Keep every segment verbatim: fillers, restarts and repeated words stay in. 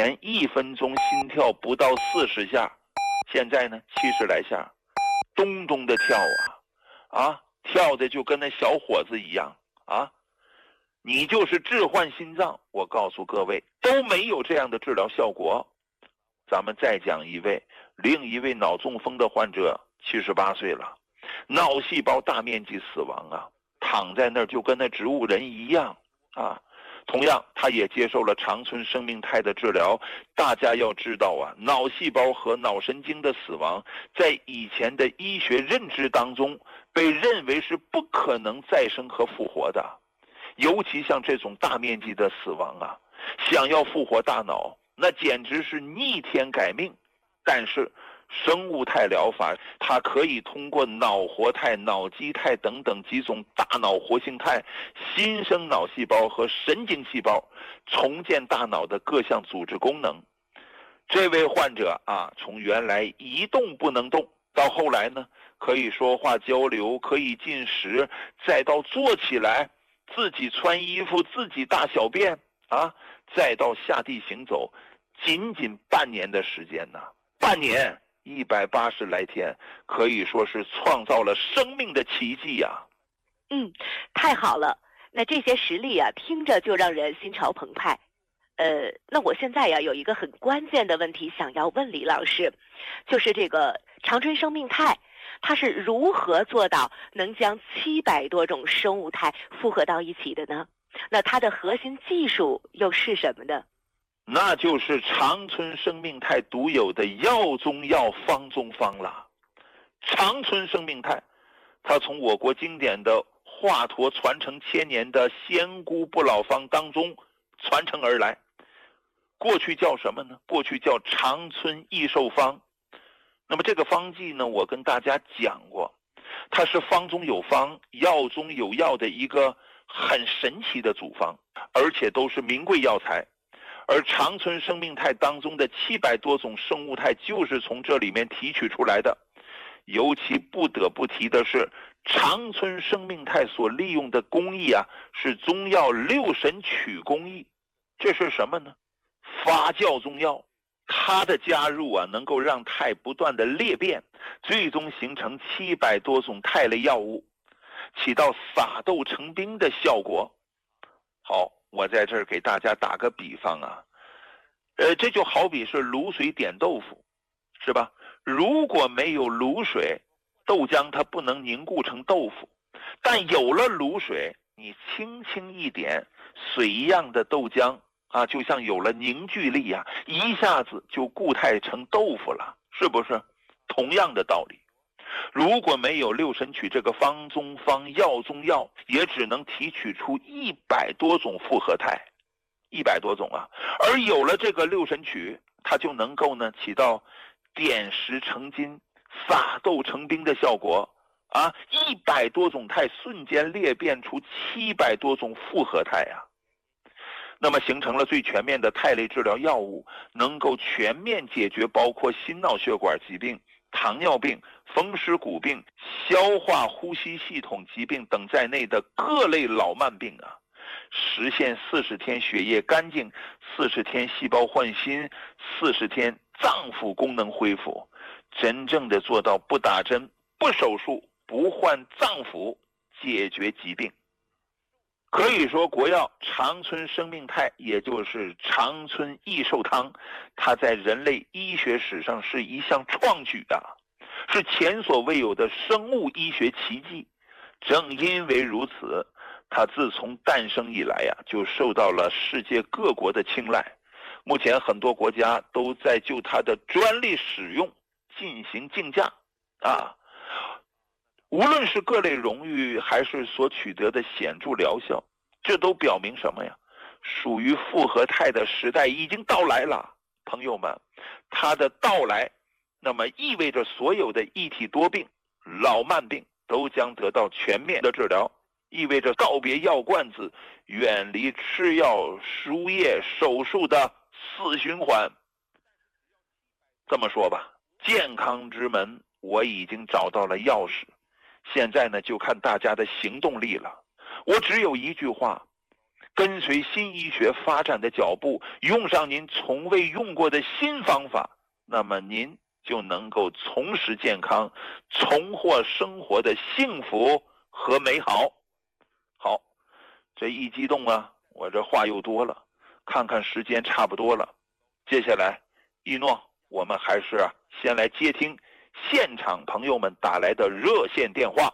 前一分钟心跳不到四十下，现在呢七十来下，咚咚的跳啊，啊，跳的就跟那小伙子一样啊。你就是置换心脏，我告诉各位都没有这样的治疗效果。咱们再讲一位，另一位脑中风的患者，七十八岁了，脑细胞大面积死亡啊，躺在那儿就跟那植物人一样啊。同样，他也接受了长春生命态的治疗。大家要知道啊，脑细胞和脑神经的死亡，在以前的医学认知当中，被认为是不可能再生和复活的。尤其像这种大面积的死亡啊，想要复活大脑，那简直是逆天改命。但是生物态疗法，它可以通过脑活态、脑基态等等几种大脑活性态，新生脑细胞和神经细胞，重建大脑的各项组织功能。这位患者啊，从原来一动不能动，到后来呢，可以说话交流，可以进食，再到坐起来，自己穿衣服，自己大小便啊，再到下地行走，仅仅半年的时间呢，半年。一百八十来天，可以说是创造了生命的奇迹呀、啊！ 嗯，太好了。那这些实例啊，听着就让人心潮澎湃。呃，那我现在呀有一个很关键的问题想要问李老师，就是这个长春生命态，它是如何做到能将七百多种生物态复合到一起的呢？那它的核心技术又是什么呢？ 那就是长春生命态独有的药中药、方中方了。长春生命态，它从我国经典的华佗传承千年的仙姑不老方当中传承而来。过去叫什么呢？过去叫长春益寿方。那么这个方剂呢，我跟大家讲过，它是方中有方、药中有药的一个很神奇的组方，而且都是名贵药材。而长春生命态当中的七百多种生物态就是从这里面提取出来的。尤其不得不提的是，长春生命态所利用的工艺啊，是中药六神曲工艺。这是什么呢？发酵中药，它的加入啊，能够让肽不断的裂变，最终形成七百多种肽类药物，起到撒豆成兵的效果。好，我在这儿给大家打个比方啊，呃，这就好比是卤水点豆腐，是吧？如果没有卤水，豆浆它不能凝固成豆腐，但有了卤水，你轻轻一点，水一样的豆浆啊，就像有了凝聚力啊，一下子就固态成豆腐了，是不是？同样的道理。如果没有六神曲这个方中方、药中药，也只能提取出一百多种复合态，一百多种啊。而有了这个六神曲，它就能够呢起到点石成金、撒豆成兵的效果啊！一百多种肽瞬间裂变出七百多种复合态啊！那么形成了最全面的肽类治疗药物，能够全面解决包括心脑血管疾病、糖尿病、风湿骨病、消化呼吸系统疾病等在内的各类老慢病啊，实现四十天血液干净、四十天细胞换新、四十天脏腑功能恢复，真正的做到不打针、不手术、不换脏腑，解决疾病。可以说国药长春生命态，也就是长春益寿汤，它在人类医学史上是一项创举啊，是前所未有的生物医学奇迹。正因为如此，它自从诞生以来呀、啊，就受到了世界各国的青睐。目前很多国家都在就它的专利使用进行竞价啊。无论是各类荣誉还是所取得的显著疗效，这都表明什么呀？属于复合态的时代已经到来了。朋友们，它的到来，那么意味着所有的一体多病、老慢病都将得到全面的治疗，意味着告别药罐子，远离吃药、输液、手术的死循环。这么说吧，健康之门我已经找到了钥匙，现在呢就看大家的行动力了。我只有一句话， 跟随新医学发展的脚步，用上您从未用过的新方法，那么您就能够重拾健康，重获生活的幸福和美好。好，这一激动啊，我这话又多了，看看时间差不多了，接下来一诺，我们还是啊先来接听现场朋友们打来的热线电话。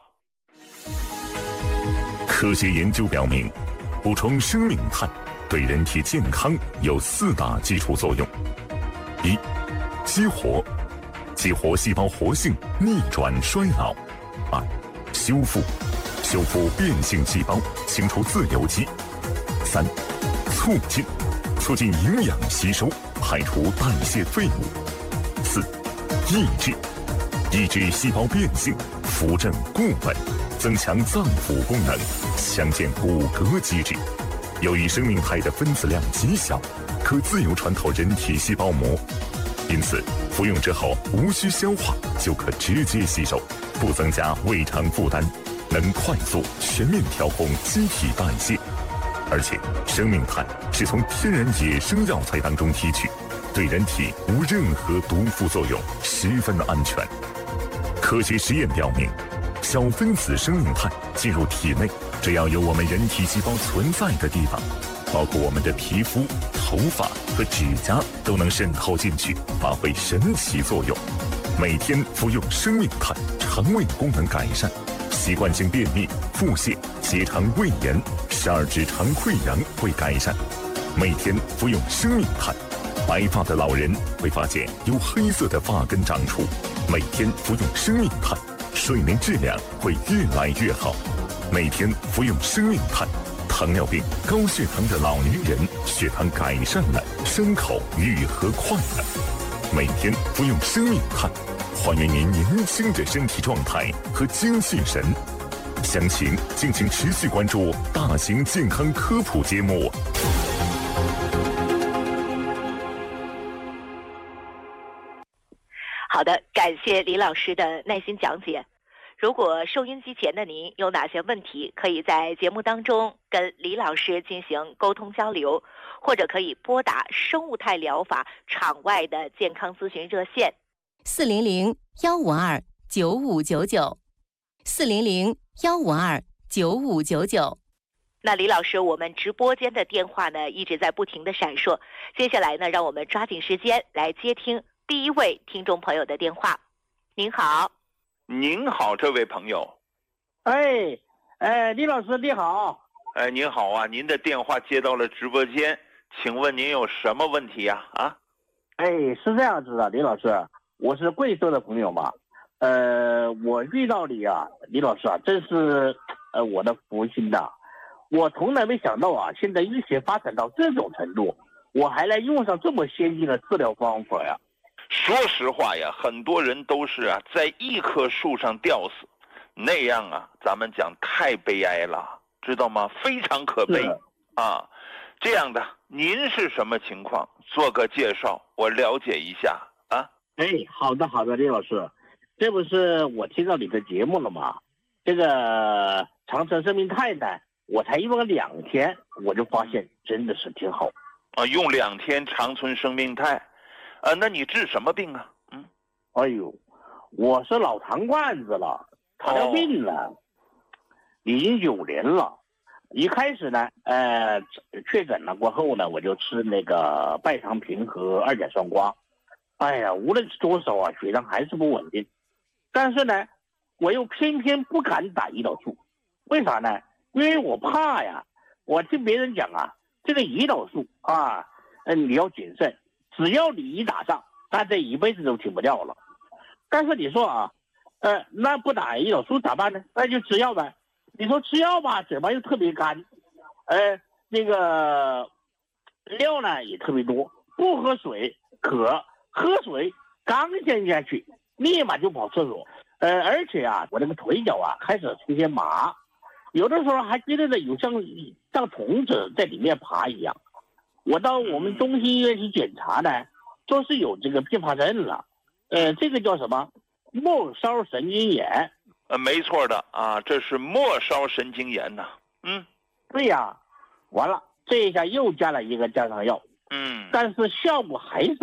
科学研究表明，补充生命碳对人体健康有四大基础作用：一、激活，激活细胞活性，逆转衰老；二、修复，修复变性细胞，清除自由基；三、促进，促进营养吸收，排除代谢废物；四、抑制，抑制细胞变性，扶正固本，增强脏腑功能，强健骨骼机制。由于生命肽的分子量极小，可自由穿透人体细胞膜，因此服用之后无需消化就可直接吸收，不增加胃肠负担，能快速全面调控机体代谢。而且生命肽是从天然野生药材当中提取，对人体无任何毒副作用，十分安全。科学实验表明，小分子生命肽进入体内，只要有我们人体细胞存在的地方，包括我们的皮肤、头发和指甲，都能渗透进去，发挥神奇作用。每天服用生命肽，肠胃功能改善，习惯性便秘、腹泻、结肠胃炎、十二指肠溃疡会改善。每天服用生命肽，白发的老人会发现有黑色的发根长出。每天服用生命肽，睡眠质量会越来越好。每天服用生命肽，糖尿病、高血糖的老年人血糖改善了，伤口愈合快了。每天服用生命肽，还原您年轻的身体状态和精气神。详情敬请持续关注大型健康科普节目。 好的，感谢李老师的耐心讲解。如果收音机前的您有哪些问题，可以在节目当中跟李老师进行沟通交流，或者可以拨打生物肽疗法场外的健康咨询热线四零零幺五二九五九九四零零幺五二九五九九。 那李老师，我们直播间的电话呢一直在不停的闪烁，接下来呢，让我们抓紧时间来接听第一位听众朋友的电话。您好。 您好，这位朋友。 哎，哎，李老师你好。 哎，您好啊，您的电话接到了直播间，请问您有什么问题呀？啊？ 哎，是这样子的，李老师，我是贵州的朋友嘛，呃，我遇到你啊，李老师啊，真是呃我的福星呐！我从来没想到啊，现在医学发展到这种程度，我还来用上这么先进的治疗方法呀。 说实话呀，很多人都是啊在一棵树上吊死，那样啊咱们讲太悲哀了，知道吗？非常可悲啊。这样的，您是什么情况？做个介绍，我了解一下啊。 哎，好的好的，李老师，这不是我听到你的节目了吗？这个长城生命肽呢，我才用了两天，我就发现真的是挺好啊。用两天长春生命肽。啊，那你治什么病啊？嗯， 哎呦，我是老糖罐子了，糖尿病了，哦、已经九年了。一开始呢，呃，确诊了过后呢，我就吃那个拜糖平和二甲双胍。哎呀，无论吃多少啊，血糖还是不稳定。但是呢，我又偏偏不敢打胰岛素，为啥呢？因为我怕呀。我听别人讲啊，这个胰岛素啊，嗯，你要谨慎。只要你一打上，那这一辈子都停不掉了。但是你说啊，呃，那不打胰岛素咋办呢？那就吃药呗。你说吃药吧，嘴巴又特别干，呃，那个料呢也特别多，不喝水渴，喝水刚咽下去，立马就跑厕所。呃，而且啊，我这个腿脚啊开始出现麻，有的时候还觉得呢有像像虫子在里面爬一样。我到我们中心医院去检查呢，说是有这个并发症了，呃，这个叫什么？末梢神经炎。 呃，没错的啊，这是末梢神经炎呐。嗯， 对呀，完了， 这一下又加了一个降糖药， 嗯， 但是效果还是